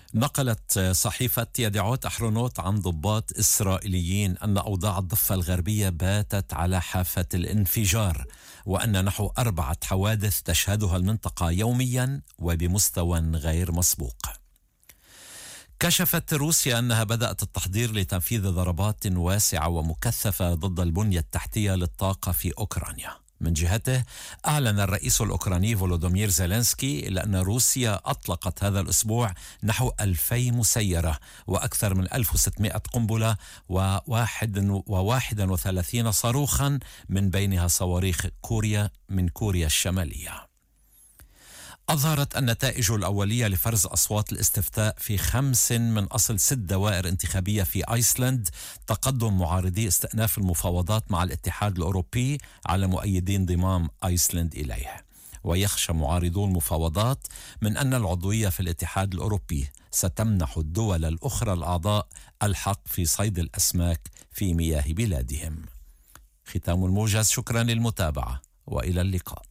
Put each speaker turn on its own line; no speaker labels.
نقلت صحيفة يدعوت أحرونوت عن ضباط إسرائيليين أن أوضاع الضفة الغربية باتت على حافة الانفجار، وأن نحو 4 حوادث تشهدها المنطقة يوميا وبمستوى غير مسبوق. كشفت روسيا أنها بدأت التحضير لتنفيذ ضربات واسعة ومكثفة ضد البنية التحتية للطاقة في أوكرانيا. من جهته أعلن الرئيس الأوكراني فولودومير زيلينسكي إلى أن روسيا أطلقت هذا الأسبوع نحو 2000 مسيرة وأكثر من 1600 قنبلة و31 صاروخا، من بينها صواريخ كوريا الشمالية. أظهرت النتائج الأولية لفرز أصوات الاستفتاء في 5 من أصل 6 دوائر انتخابية في أيسلند تقدم معارضي استئناف المفاوضات مع الاتحاد الأوروبي على مؤيدي انضمام أيسلند إليه. ويخشى معارضو المفاوضات من أن العضوية في الاتحاد الأوروبي ستمنح الدول الأخرى الأعضاء الحق في صيد الأسماك في مياه بلادهم. ختام الموجز، شكرا للمتابعة وإلى اللقاء.